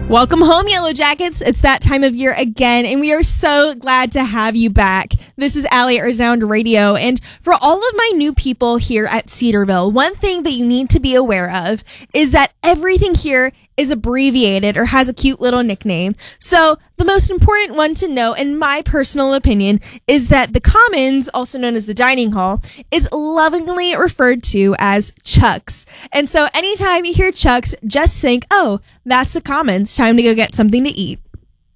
Welcome home, Yellow Jackets. It's that time of year again, and we are so glad to have you back. This is Allie at Resound Radio, and for all of my new people here at Cedarville, one thing that you need to be aware of is that everything here is abbreviated or has a cute little nickname. So the most important one to know, in my personal opinion, is that the Commons, also known as the dining hall, is lovingly referred to as Chuck's. And so anytime you hear Chuck's, just think, oh, that's the Commons. Time to go get something to eat.